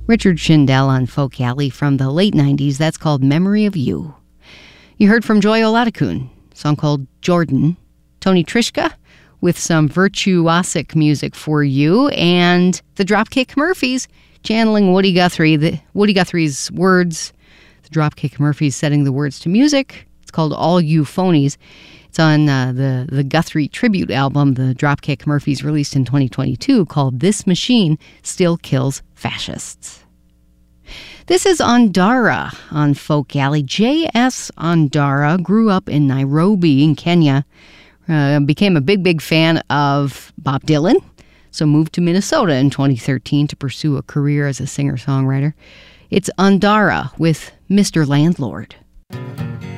Richard Shindell on Folk Alley from the late 90s. That's called Memory of You. You heard from Joy Oladokun, a song called Jordan. Tony Trischka with some virtuosic music for you. And the Dropkick Murphys channeling Woody Guthrie. Woody Guthrie's words. The Dropkick Murphys setting the words to music. It's called All You Phonies. It's on the Guthrie tribute album the Dropkick Murphys released in 2022 called This Machine Still Kills Fascists. This is Ondara on Folk Alley. J.S. Ondara grew up in Nairobi in Kenya, became a big fan of Bob Dylan, so moved to Minnesota in 2013 to pursue a career as a singer-songwriter. It's Ondara with Mr. Landlord.